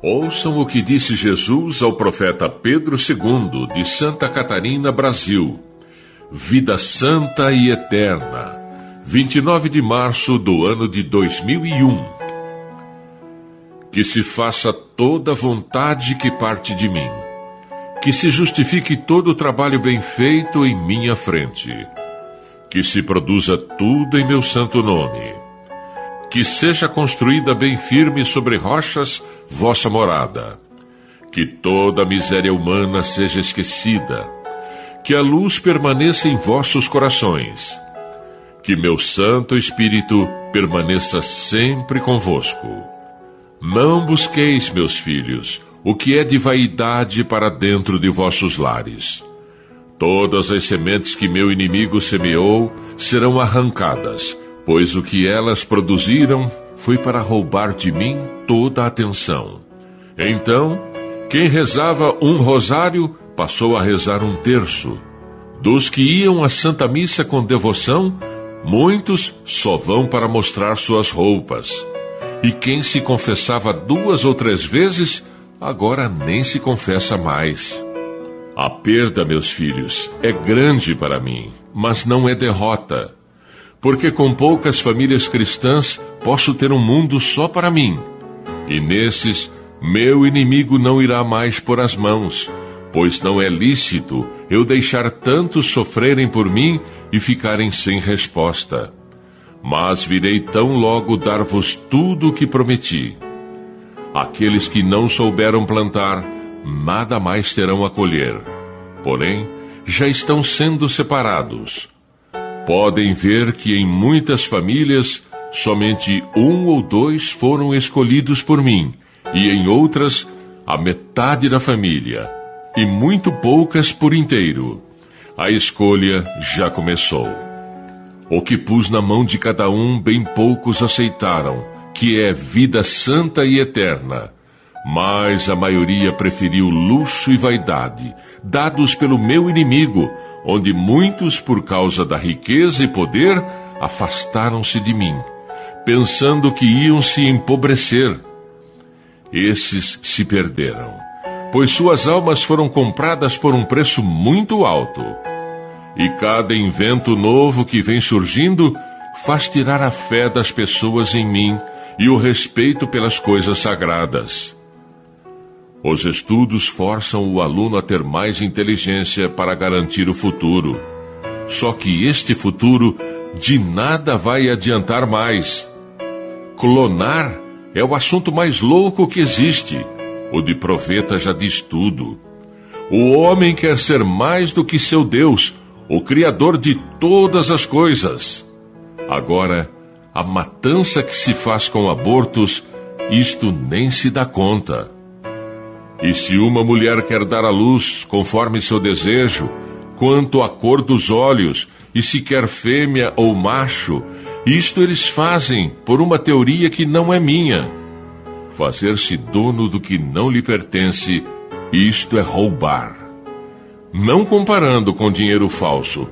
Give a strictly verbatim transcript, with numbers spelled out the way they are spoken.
Ouçam o que disse Jesus ao profeta Pedro segundo, de Santa Catarina, Brasil. Vida santa e eterna. vinte e nove de março do ano de dois mil e um. Que se faça toda a vontade que parte de mim. Que se justifique todo o trabalho bem feito em minha frente. Que se produza tudo em meu santo nome. Que seja construída bem firme sobre rochas vossa morada. Que toda a miséria humana seja esquecida. Que a luz permaneça em vossos corações. Que meu Santo Espírito permaneça sempre convosco. Não busqueis, meus filhos, o que é de vaidade para dentro de vossos lares. Todas as sementes que meu inimigo semeou serão arrancadas, pois o que elas produziram foi para roubar de mim toda a atenção. Então, quem rezava um rosário passou a rezar um terço. Dos que iam à Santa Missa com devoção, muitos só vão para mostrar suas roupas. E quem se confessava duas ou três vezes, agora nem se confessa mais. A perda, meus filhos, é grande para mim, mas não é derrota. Porque com poucas famílias cristãs posso ter um mundo só para mim. E nesses, meu inimigo não irá mais pôr as mãos, pois não é lícito eu deixar tantos sofrerem por mim e ficarem sem resposta. Mas virei tão logo dar-vos tudo o que prometi. Aqueles que não souberam plantar, nada mais terão a colher. Porém, já estão sendo separados. Podem ver que em muitas famílias, somente um ou dois foram escolhidos por mim, e em outras, a metade da família, e muito poucas por inteiro. A escolha já começou. O que pus na mão de cada um, bem poucos aceitaram, que é vida santa e eterna. Mas a maioria preferiu luxo e vaidade, dados pelo meu inimigo, onde muitos, por causa da riqueza e poder, afastaram-se de mim, pensando que iam se empobrecer. Esses se perderam, pois suas almas foram compradas por um preço muito alto. E cada invento novo que vem surgindo faz tirar a fé das pessoas em mim e o respeito pelas coisas sagradas. Os estudos forçam o aluno a ter mais inteligência para garantir o futuro. Só que este futuro de nada vai adiantar mais. Clonar é o assunto mais louco que existe. O de Proveta já diz tudo. O homem quer ser mais do que seu Deus, o Criador de todas as coisas. Agora, a matança que se faz com abortos, isto nem se dá conta. E se uma mulher quer dar à luz, conforme seu desejo, quanto à cor dos olhos, e se quer fêmea ou macho, isto eles fazem por uma teoria que não é minha. Fazer-se dono do que não lhe pertence, isto é roubar. Não comparando com dinheiro falso,